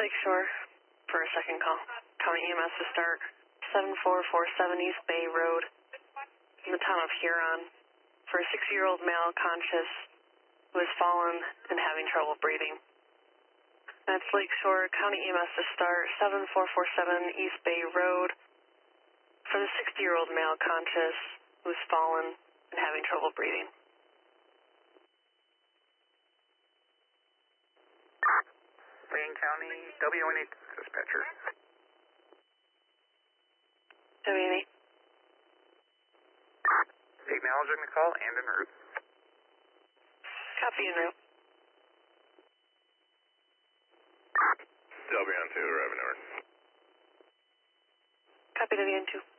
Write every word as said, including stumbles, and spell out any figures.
Lakeshore for a second call. County E M S to start seven four four seven East Bay Road in the town of Huron for a six-year-old male conscious who has fallen and having trouble breathing. That's Lakeshore, County E M S to start seven four four seven East Bay Road for the sixty-year-old male conscious who has fallen and having trouble breathing. Wayne County, W N eight dispatcher. W N eight. Acknowledging the call and en route. Copy en route. W N two, arriving over. Copy W N two.